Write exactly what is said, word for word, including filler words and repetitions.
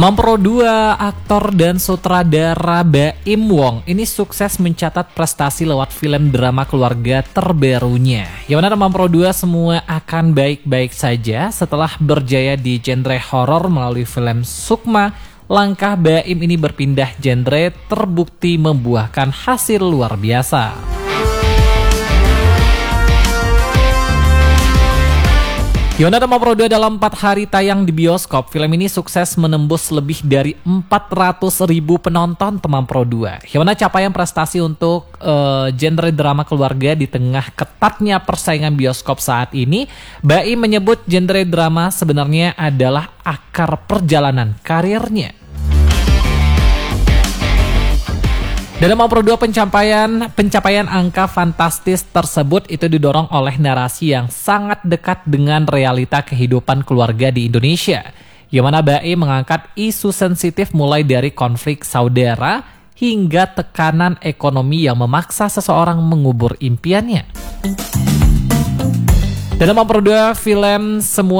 Temam Pro dua, aktor dan sutradara Baim Wong ini sukses mencatat prestasi lewat film drama keluarga terbarunya. Yang mana Temam Pro dua semua akan baik-baik saja setelah berjaya di genre horor melalui film Sukma. Langkah Baim ini berpindah genre terbukti membuahkan hasil luar biasa. Yona Temam Pro dua dalam empat hari tayang di bioskop, film ini sukses menembus lebih dari empat ratus ribu penonton Temam Pro dua. Yona capaian prestasi untuk uh, genre drama keluarga di tengah ketatnya persaingan bioskop saat ini. Baim menyebut genre drama sebenarnya adalah akar perjalanan karirnya. Dalam Temam Pro dua pencapaian pencapaian angka fantastis tersebut itu didorong oleh narasi yang sangat dekat dengan realita kehidupan keluarga di Indonesia. Yang mana Baim mengangkat isu sensitif mulai dari konflik saudara hingga tekanan ekonomi yang memaksa seseorang mengubur impiannya. Dalam Temam Pro dua film semua